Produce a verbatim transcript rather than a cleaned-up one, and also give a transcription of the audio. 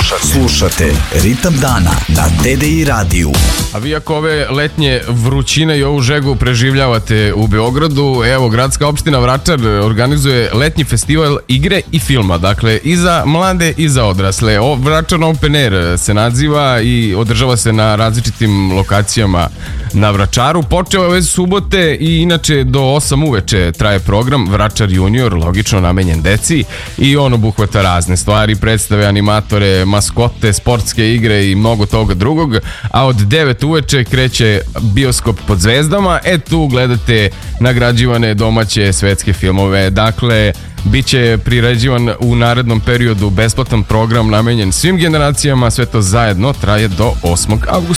Slušate. Slušate Ritam dana na T D I radiju. A vi ako ove letnje vrućine i ovu žegu preživljavate u Beogradu, evo, gradska opština Vračar organizuje letnji festival igre i filma, dakle i za mlade i za odrasle. O, Vračar Open Air se naziva i održava se na različitim lokacijama na Vračaru. Počeo je ove subote i inače do osam uveče traje program Vračar Junior, logično namenjen deci, i on obuhvata razne stvari, predstave, animatore, maskote, sportske igre i mnogo toga drugog, a od devet uveče kreće bioskop pod zvezdama. E, tu gledate nagrađivane domaće svetske filmove. Dakle, biće priređivan u narednom periodu besplatan program namenjen svim generacijama. Sve to zajedno traje do osmog avgusta.